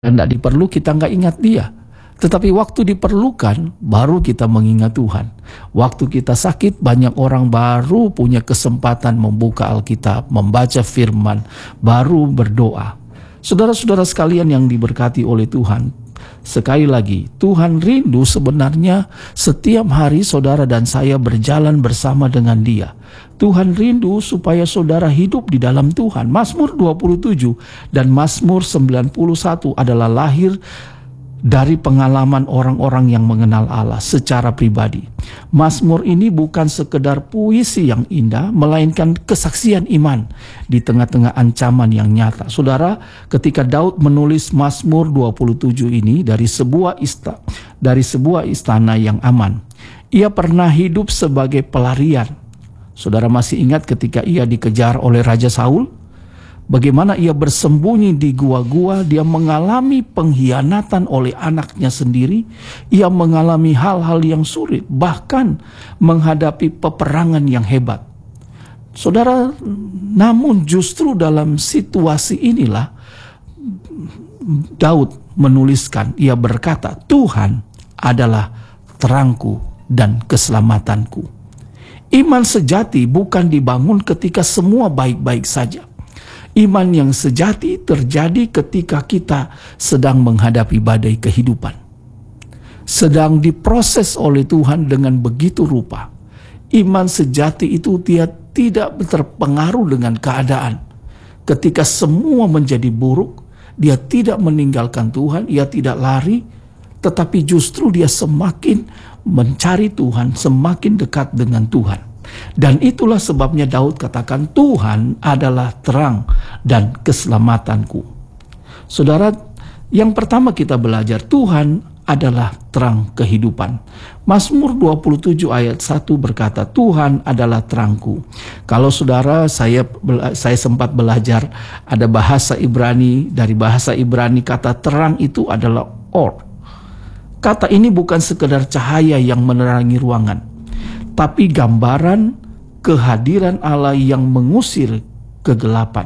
Dan tidak diperlu kita nggak ingat dia. Tetapi waktu diperlukan, baru kita mengingat Tuhan. Waktu kita sakit, banyak orang baru punya kesempatan membuka Alkitab, membaca firman, baru berdoa. Saudara-saudara sekalian yang diberkati oleh Tuhan, sekali lagi, Tuhan rindu sebenarnya setiap hari saudara dan saya berjalan bersama dengan Dia. Tuhan rindu supaya saudara hidup di dalam Tuhan. Mazmur 27 dan Mazmur 91 adalah lahir dari pengalaman orang-orang yang mengenal Allah secara pribadi. Mazmur ini bukan sekedar puisi yang indah, melainkan kesaksian iman di tengah-tengah ancaman yang nyata. Saudara, ketika Daud menulis Mazmur 27 ini dari sebuah istana yang aman, ia pernah hidup sebagai pelarian. Saudara masih ingat ketika ia dikejar oleh Raja Saul? Bagaimana ia bersembunyi di gua-gua, dia mengalami pengkhianatan oleh anaknya sendiri, ia mengalami hal-hal yang sulit, bahkan menghadapi peperangan yang hebat. Saudara, namun justru dalam situasi inilah Daud menuliskan, ia berkata, Tuhan adalah terangku dan keselamatanku. Iman sejati bukan dibangun ketika semua baik-baik saja. Iman yang sejati terjadi ketika kita sedang menghadapi badai kehidupan. Sedang diproses oleh Tuhan dengan begitu rupa. Iman sejati itu dia tidak terpengaruh dengan keadaan. Ketika semua menjadi buruk, dia tidak meninggalkan Tuhan, ia tidak lari, tetapi justru dia semakin mencari Tuhan, semakin dekat dengan Tuhan. Dan itulah sebabnya Daud katakan, Tuhan adalah terang dan keselamatanku. Saudara, yang pertama kita belajar, Tuhan adalah terang kehidupan. Mazmur 27 ayat 1 berkata, Tuhan adalah terangku. Kalau saudara, saya sempat belajar, ada bahasa Ibrani, dari bahasa Ibrani kata terang itu adalah or. Kata ini bukan sekedar cahaya yang menerangi ruangan, tapi gambaran kehadiran Allah yang mengusir kegelapan,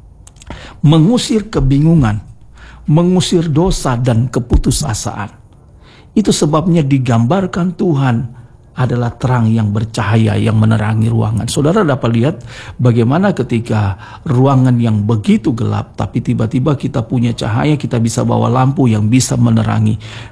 mengusir kebingungan, mengusir dosa dan keputusasaan. Itu sebabnya digambarkan Tuhan adalah terang yang bercahaya yang menerangi ruangan. Saudara dapat lihat bagaimana ketika ruangan yang begitu gelap, tapi tiba-tiba kita punya cahaya, kita bisa bawa lampu yang bisa menerangi.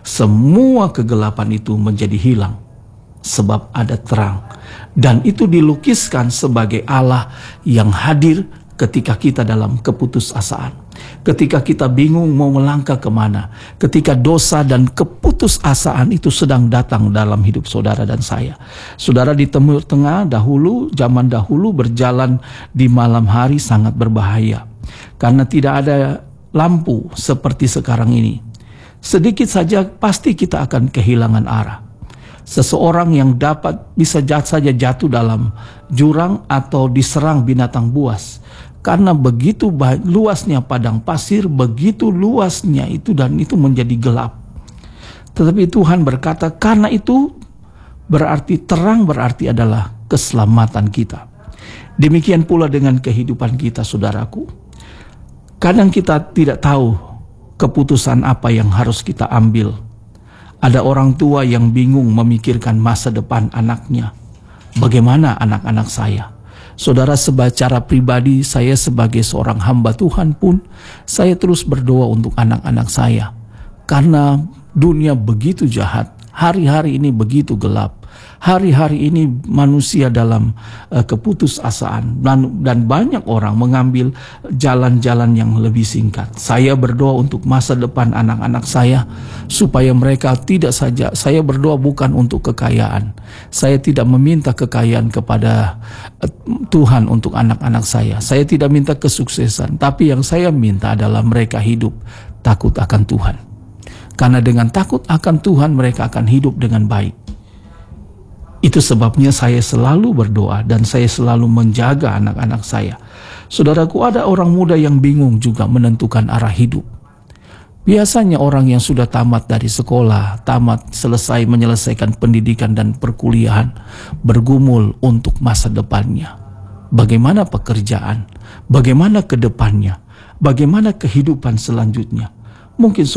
Semua kegelapan itu menjadi hilang. Sebab ada terang. Dan itu dilukiskan sebagai Allah yang hadir ketika kita dalam keputusasaan. Ketika kita bingung mau melangkah kemana. Ketika dosa dan keputusasaan itu sedang datang dalam hidup saudara dan saya. Saudara di Timur Tengah zaman dahulu berjalan di malam hari sangat berbahaya. Karena tidak ada lampu seperti sekarang ini. Sedikit saja pasti kita akan kehilangan arah. Seseorang yang bisa saja jatuh dalam jurang atau diserang binatang buas. Karena begitu luasnya padang pasir, begitu luasnya itu dan itu menjadi gelap. Tetapi Tuhan berkata, karena itu berarti terang berarti adalah keselamatan kita. Demikian pula dengan kehidupan kita, saudaraku. Kadang kita tidak tahu keputusan apa yang harus kita ambil. Ada orang tua yang bingung memikirkan masa depan anaknya. Bagaimana anak-anak saya? Saudara, secara pribadi saya sebagai seorang hamba Tuhan pun, saya terus berdoa untuk anak-anak saya. Karena dunia begitu jahat, hari-hari ini begitu gelap. Hari-hari ini manusia dalam keputusasaan dan banyak orang mengambil jalan-jalan yang lebih singkat. Saya berdoa untuk masa depan anak-anak saya supaya mereka tidak saja, saya berdoa bukan untuk kekayaan. Saya tidak meminta kekayaan kepada Tuhan untuk anak-anak saya. Saya tidak minta kesuksesan, tapi yang saya minta adalah mereka hidup takut akan Tuhan. Karena dengan takut akan Tuhan mereka akan hidup dengan baik. Itu sebabnya saya selalu berdoa dan saya selalu menjaga anak-anak saya. Saudaraku, ada orang muda yang bingung juga menentukan arah hidup. Biasanya orang yang sudah tamat dari sekolah, menyelesaikan pendidikan dan perkuliahan, bergumul untuk masa depannya. Bagaimana pekerjaan? Bagaimana ke depannya? Bagaimana kehidupan selanjutnya? Mungkin